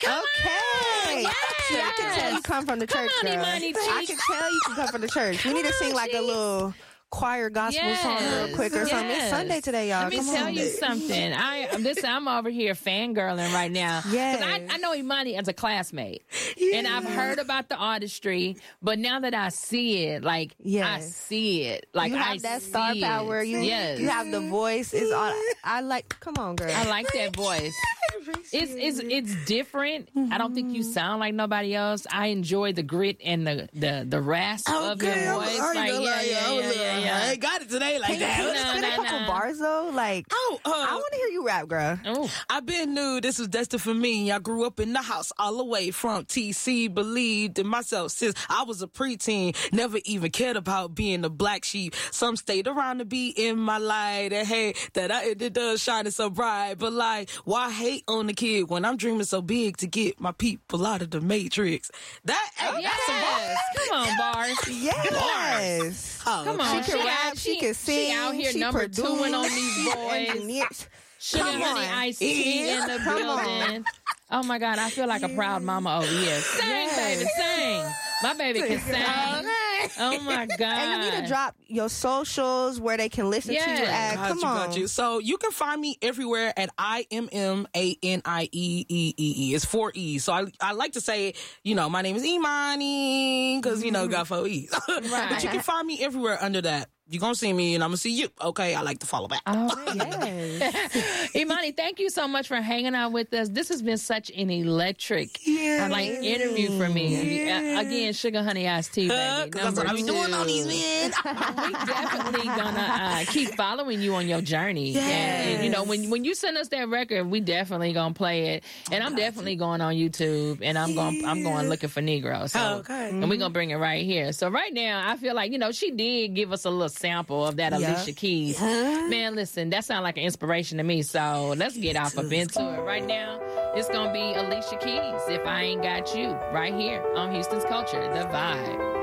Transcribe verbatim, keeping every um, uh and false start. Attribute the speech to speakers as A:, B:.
A: Come
B: okay.
A: on. Yes.
B: I can tell you come from the church,
A: on,
B: girl.
A: Imani
B: I can tell you can come from the church. We need to sing like a little choir gospel
A: Yes.
B: song real quick or something. It's
A: Yes.
B: Sunday today, y'all.
A: Let me
B: Come
A: tell
B: on.
A: you something. I listen. I'm over here fangirling right now. 'Cause
B: Yes.
A: I, I know Imani as a classmate, and I've heard about the artistry. But now that I see it, like
B: Yes.
A: I see it, like
B: you have
A: I
B: that
A: see
B: star
A: it.
B: power. You,
A: yes.
B: you have the voice. Is all. I like. Come on, girl.
A: I like that voice. It's it's it's different. I don't think you sound like nobody else. I enjoy the grit and the the the rasp of your
C: Okay, I'm-
A: voice.
C: I ain't
A: Like
C: gonna
A: yeah,
C: lie,
A: yeah,
C: I was,
A: yeah, yeah,
C: uh,
A: yeah.
C: I ain't got it today like
B: Can you
C: that.
B: spit a
A: no,
B: couple
A: no.
B: bars though? Like,
C: Oh, uh,
B: I want to hear you rap, girl.
A: Oh.
C: I been knew this was destined for me. I grew up in the house all the way from T C. Believed in myself since I was a preteen. Never even cared about being a black sheep. Some stayed around to be in my light. And hey, that I, it does shining so bright. But like, why hate on the kid when I'm dreaming so big to get my people out of the matrix? That,
A: Oh,
C: that's a bar.
A: yes. Come on, bars.
B: Yes.
C: Oh,
A: Come on.
B: She can
A: She
B: rap.
A: out-
B: She
A: she-
B: can sing.
A: she out here
B: she
A: number
B: produce,
A: two-ing on these
B: she
A: boys.
B: engineers.
A: Sugar
B: Come
A: honey
B: on.
A: iced tea in the
B: Come on.
A: building. Oh my God, I feel like a proud mama over here. Sing,
B: Yes.
A: baby, sing. My baby can sing. Oh my God.
B: And you need to drop your socials where they can listen to you
A: Yes.
B: at.
C: Got
B: Come
C: you,
B: on.
C: got you. So you can find me everywhere at I M M A N I E E E E. It's four E's. So I I like to say, you know, my name is Imani because, you know, got four E's. But you can find me everywhere under that. You're going to see me and I'm going to see you. Okay, I like to follow back.
A: Oh,
B: Yes.
A: Imani, thank you so much for hanging out with us. This has been such an electric
C: Yeah.
A: uh, like interview for me.
C: Yeah.
A: Uh, again, sugar honey iced tea, baby.
C: Because that's what I be
A: Number
C: doing on
A: two.
C: these men.
A: We definitely gonna uh, keep following you on your journey. And, and, you know, when when you send us that record, we definitely gonna play it. And I'm definitely going on YouTube, and I'm going I'm going looking for Negro. So,
C: Okay.
A: and we're gonna bring it right here. So right now, I feel like, you know, she did give us a little sample of that
B: Yeah.
A: Alicia Keys. Man, listen, that sounds like an inspiration to me. So let's get off up into it right now. It's gonna be Alicia Keys. If I Ain't Got You, right here on Houston's Culture, The Vibe.